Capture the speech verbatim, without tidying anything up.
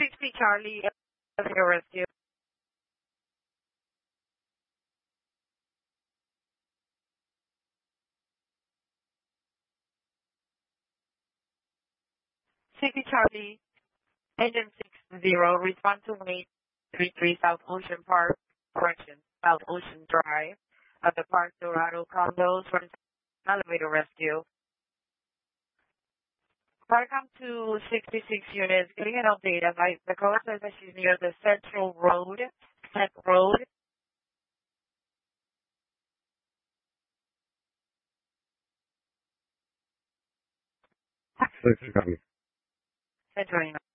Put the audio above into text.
sixty Charlie, elevator rescue. sixty Charlie, engine six zero, respond to Wayne three three South Ocean Park, correction, South Ocean Drive, at the Park Dorado condos for elevator rescue. Welcome to sixty-six units. Getting an update. Advice. The caller says that she's near the Central Road, Cent Road. six, copy. Central.